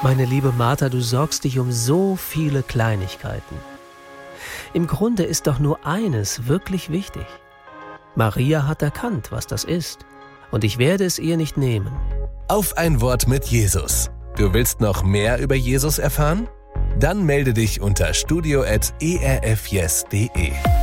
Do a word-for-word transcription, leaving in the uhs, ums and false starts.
Meine liebe Martha, du sorgst dich um so viele Kleinigkeiten. Im Grunde ist doch nur eines wirklich wichtig. Maria hat erkannt, was das ist, und ich werde es ihr nicht nehmen. Auf ein Wort mit Jesus. Du willst noch mehr über Jesus erfahren? Dann melde dich unter studio at e r f yes punkt de.